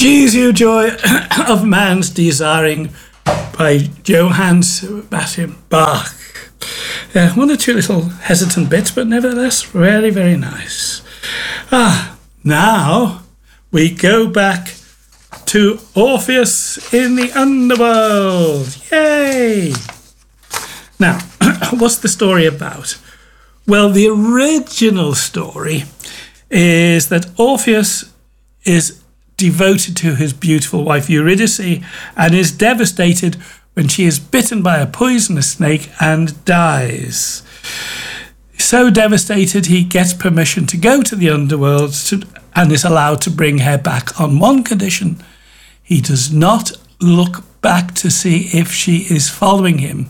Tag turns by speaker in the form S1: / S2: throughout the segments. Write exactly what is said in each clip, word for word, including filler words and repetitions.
S1: Jesu Joy of Man's Desiring by Johann Sebastian Bach. Uh, one or two little hesitant bits, but nevertheless very, very nice. Ah, now we go back to Orpheus in the Underworld. Yay! Now, what's the story about? Well, the original story is that Orpheus is devoted to his beautiful wife Eurydice and is devastated when she is bitten by a poisonous snake and dies. So devastated, he gets permission to go to the underworld to, and is allowed to bring her back on one condition. He does not look back to see if she is following him.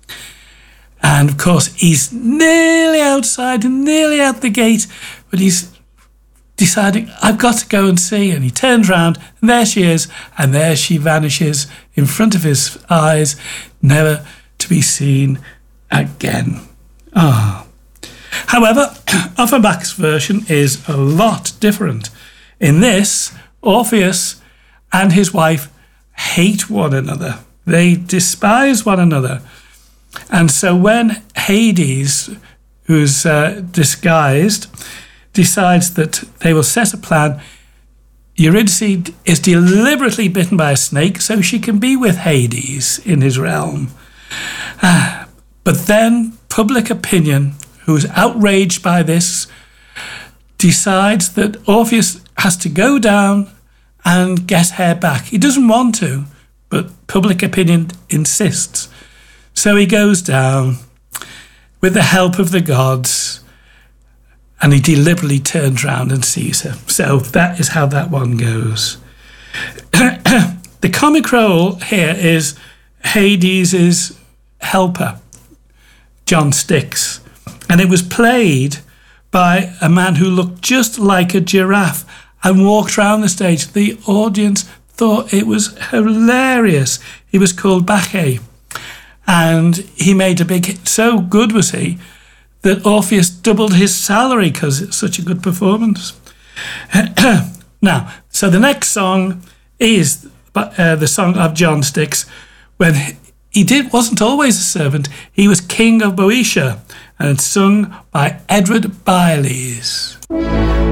S1: And of course, he's nearly outside and nearly out the gate, but he's deciding, I've got to go and see. And he turns round, and there she is, and there she vanishes in front of his eyes, never to be seen again. Ah. However, Offenbach's version is a lot different. In this, Orpheus and his wife hate one another. They despise one another. And so when Hades, who's uh, disguised, decides that they will set a plan, Eurydice is deliberately bitten by a snake so she can be with Hades in his realm. Uh, but then public opinion, who's outraged by this, decides that Orpheus has to go down and get her back. He doesn't want to, but public opinion insists. So he goes down with the help of the gods, and he deliberately turns round and sees her. So that is how that one goes. The comic role here is Hades' helper, John Styx, and it was played by a man who looked just like a giraffe and walked around the stage. The audience thought it was hilarious. He was called Bacchae, and he made a big hit. So good was he that Orpheus doubled his salary because it's such a good performance. Now, so the next song is uh, the song of John Styx, when he did wasn't always a servant. He was king of Boeotia, and it's sung by Edward Byleys.